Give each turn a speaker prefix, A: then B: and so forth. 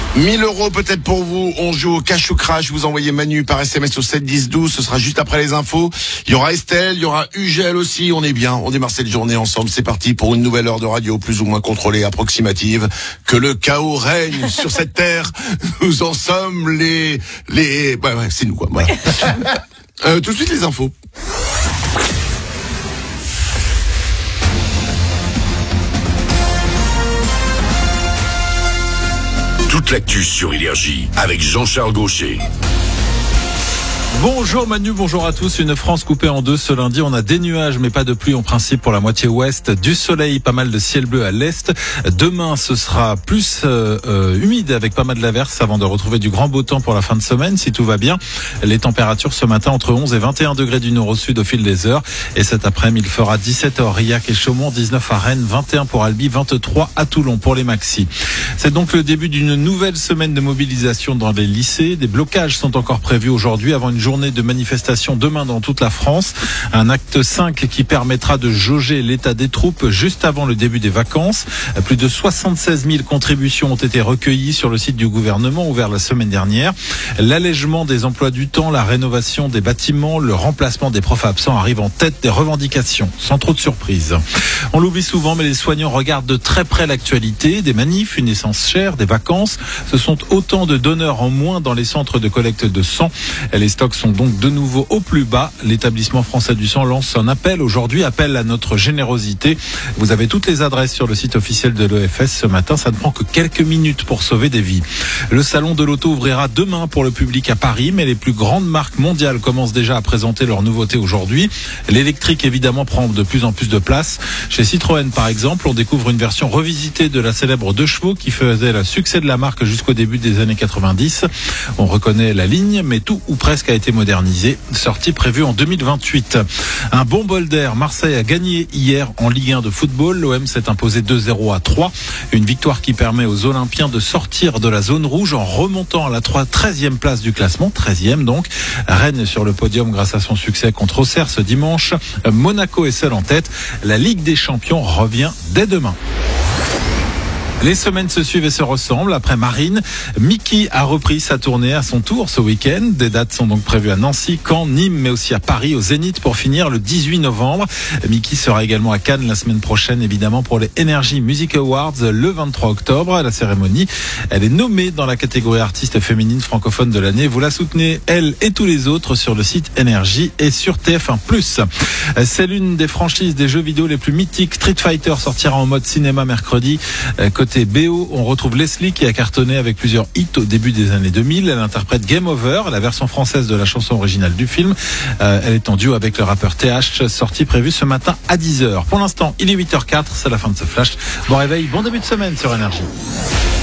A: 1 000 € peut-être pour vous. On joue au cash ou crash. Vous envoyez Manu par SMS au 7 10 12. Ce sera juste après les infos. Il y aura Estelle, il y aura Ugel aussi. On est bien. On démarre cette journée ensemble. C'est parti pour une nouvelle heure de radio plus ou moins contrôlée, approximative. Que le chaos règne sur cette terre. Nous en sommes les... Ouais, c'est nous quoi. Voilà. Tout de suite les infos.
B: Toute l'actu sur Énergie avec Jean-Charles Gaucher.
C: Bonjour Manu, bonjour à tous. Une France coupée en deux ce lundi. On a des nuages mais pas de pluie en principe pour la moitié ouest. Du soleil, pas mal de ciel bleu à l'est. Demain ce sera plus humide avec pas mal d'averses avant de retrouver du grand beau temps pour la fin de semaine si tout va bien. Les températures ce matin entre 11 et 21 degrés du nord au sud au fil des heures. Et cet après-midi il fera 17 à Aurillac et Chaumont, 19 à Rennes, 21 pour Albi, 23 à Toulon pour les maxis. C'est donc le début d'une nouvelle semaine de mobilisation dans les lycées. Des blocages sont encore prévus aujourd'hui avant une journée de manifestation demain dans toute la France. Un acte 5 qui permettra de jauger l'état des troupes juste avant le début des vacances. Plus de 76 000 contributions ont été recueillies sur le site du gouvernement ouvert la semaine dernière. L'allègement des emplois du temps, la rénovation des bâtiments, le remplacement des profs absents arrivent en tête des revendications, sans trop de surprise. On l'oublie souvent, mais les soignants regardent de très près l'actualité. Des manifs, une essence chère, des vacances. Ce sont autant de donneurs en moins dans les centres de collecte de sang. Les stocks sont donc de nouveau au plus bas. L'établissement français du sang lance un appel aujourd'hui, appel à notre générosité. Vous avez toutes les adresses sur le site officiel de l'EFS ce matin. Ça ne prend que quelques minutes pour sauver des vies. Le salon de l'auto ouvrira demain pour le public à Paris, mais les plus grandes marques mondiales commencent déjà à présenter leurs nouveautés aujourd'hui. L'électrique évidemment prend de plus en plus de place. Chez Citroën par exemple, on découvre une version revisitée de la célèbre 2 chevaux qui faisait le succès de la marque jusqu'au début des années 90. On reconnaît la ligne, mais tout ou presque a été modernisé. Sortie prévue en 2028. Un bon bol d'air. Marseille a gagné hier en Ligue 1 de football. L'OM s'est imposé 2-0 à 3. Une victoire qui permet aux Olympiens de sortir de la zone rouge en remontant à la 13e place du classement. 13e donc. Rennes est sur le podium grâce à son succès contre Auxerre ce dimanche. Monaco est seul en tête. La Ligue des Champions revient dès demain. Les semaines se suivent et se ressemblent. Après Marine, Mickey a repris sa tournée à son tour ce week-end. Des dates sont donc prévues à Nancy, Caen, Nîmes, mais aussi à Paris, au Zénith pour finir le 18 novembre. Mickey sera également à Cannes la semaine prochaine, évidemment, pour les Energy Music Awards le 23 octobre. La cérémonie, elle est nommée dans la catégorie artiste féminine francophone de l'année. Vous la soutenez, elle et tous les autres, sur le site Energy et sur TF1+. C'est l'une des franchises des jeux vidéo les plus mythiques. Street Fighter sortira en mode cinéma mercredi. Côté BO, on retrouve Leslie qui a cartonné avec plusieurs hits au début des années 2000. Elle interprète Game Over, la version française de la chanson originale du film. Elle est en duo avec le rappeur TH, sortie prévue ce matin à 10h. Pour l'instant, il est 8h04, c'est la fin de ce flash. Bon réveil, bon début de semaine sur Énergie.